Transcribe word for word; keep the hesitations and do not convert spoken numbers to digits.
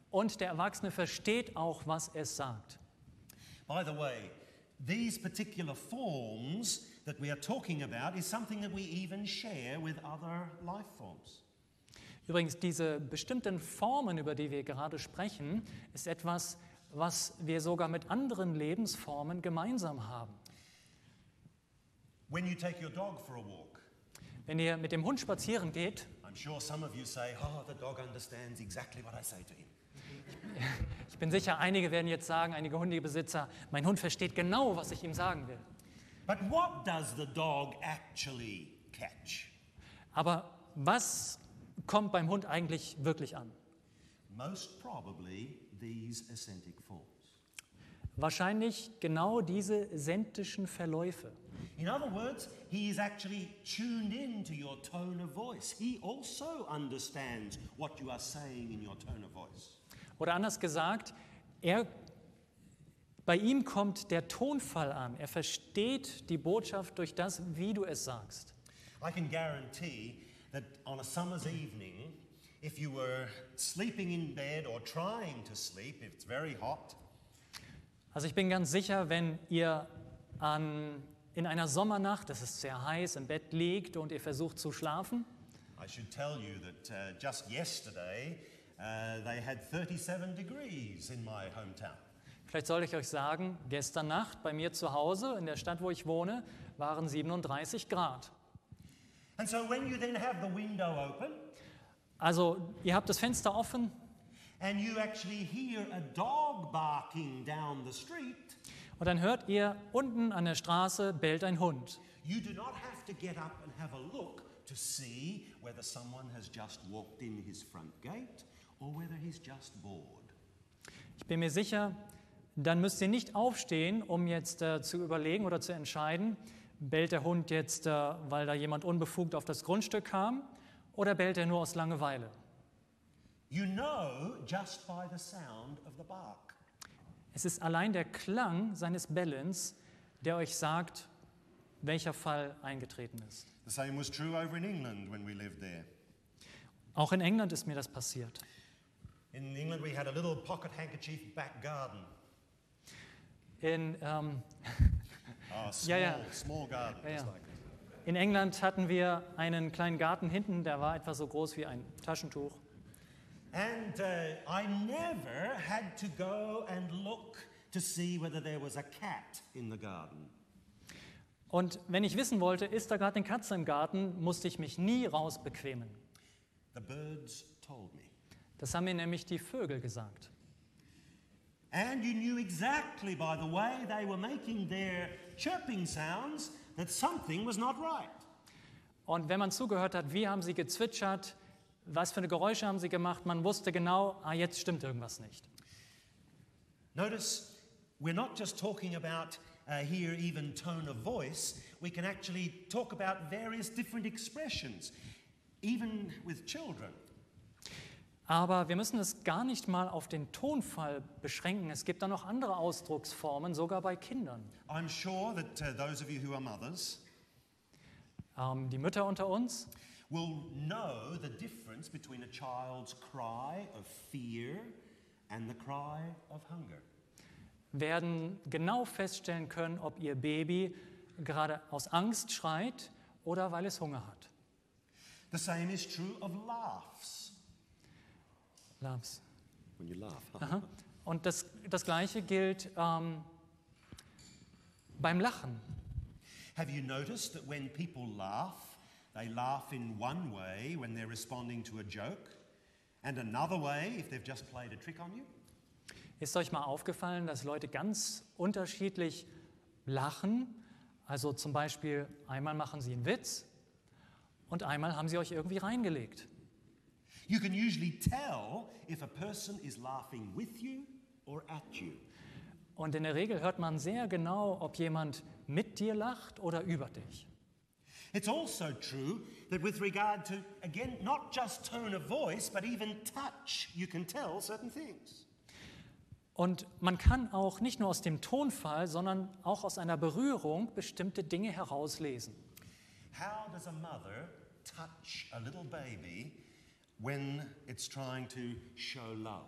und der Erwachsene versteht auch, was es sagt. By the way, these particular forms that we are talking about is something that we even share with other life forms. Übrigens, diese bestimmten Formen, über die wir gerade sprechen, ist etwas, was wir sogar mit anderen Lebensformen gemeinsam haben. When you take your dog for a walk, Wenn ihr mit dem Hund spazieren geht, I'm sure some of you say, oh, the dog understands exactly what I say to him. ich bin sicher, einige werden jetzt sagen, einige Hundebesitzer, mein Hund versteht genau, was ich ihm sagen will. But what does the dog actually catch? Aber was kommt beim Hund eigentlich wirklich an? Most probably these ascentic forms. Wahrscheinlich genau diese sentischen Verläufe. In other words, he is actually tuned in to your tone of voice. He also understands what you are saying in your tone of voice. Oder anders gesagt, er, bei ihm kommt der Tonfall an. Er versteht die Botschaft durch das, wie du es sagst. I can guarantee that on a summer's evening, if you were sleeping in bed or trying to sleep, if it's very hot, Also ich bin ganz sicher, wenn ihr an, in einer Sommernacht, es ist sehr heiß, im Bett liegt und ihr versucht zu schlafen, I should tell you that uh, just yesterday uh, they had thirty-seven degrees in my hometown. vielleicht sollte ich euch sagen, gestern Nacht bei mir zu Hause, in der Stadt, wo ich wohne, waren siebenunddreißig Grad. And so when you then have the window open Also ihr habt das Fenster offen and you actually hear a dog barking down the street, und dann hört ihr, unten an der Straße bellt ein Hund. you do not have to get up and have a look to see whether someone has just walked in his front gate or whether he's just bored. Ich bin mir sicher, dann müsst ihr nicht aufstehen, um jetzt äh, zu überlegen oder zu entscheiden, bellt der Hund jetzt, äh, weil da jemand unbefugt auf das Grundstück kam, oder bellt er nur aus Langeweile? You know just by the sound of the bark. Es ist allein der Klang seines Bellens, der euch sagt, welcher Fall eingetreten ist. The same was true over in England when we lived there. Auch in England ist mir das passiert. In England we had a little pocket handkerchief back garden. In, ähm, Oh, small, Ja, ja. small garden. Ja, just ja. like this. in England hatten wir einen kleinen Garten hinten, der war etwa so groß wie ein Taschentuch. And uh, I never had to go and look to see whether there was a cat in the garden. Und wenn ich wissen wollte, ist da gerade eine Katze im Garten, musste ich mich nie rausbequemen. The birds told me. Das haben mir nämlich die Vögel gesagt. And you knew exactly by the way they were making their chirping sounds that something was not right. Und wenn man zugehört hat, wie haben sie gezwitschert, was für eine Geräusche haben sie gemacht, man wusste genau, ah, jetzt stimmt irgendwas nicht. Notice, we're not just talking about uh, here even tone of voice, we can actually talk about various different expressions, even with children. Aber wir müssen es gar nicht mal auf den Tonfall beschränken. Es gibt da noch andere Ausdrucksformen, sogar bei Kindern. I'm sure that uh, those of you who are mothers Ähm, die Mütter unter uns, will know the difference between a child's cry of fear and the cry of hunger. werden genau feststellen können, ob ihr Baby gerade aus Angst schreit oder weil es Hunger hat. The same is true of laughs. Loves. When you laugh. Aha. Und das, das Gleiche gilt ähm, beim Lachen. Have you noticed that when people laugh, they laugh in one way when they're responding to a joke, and another way if they've just played a trick on you? Ist euch mal aufgefallen, dass Leute ganz unterschiedlich lachen? Also zum Beispiel, einmal machen sie einen Witz und einmal haben sie euch irgendwie reingelegt. You can usually tell if a person is laughing with you or at you. Und in der Regel hört man sehr genau, ob jemand mit dir lacht oder über dich. It's also true that with regard to, again, not just tone of voice, but even touch, you can tell certain things. Und man kann auch nicht nur aus dem Tonfall, sondern auch aus einer Berührung bestimmte Dinge herauslesen. How does a mother touch a little baby when it's trying to show love?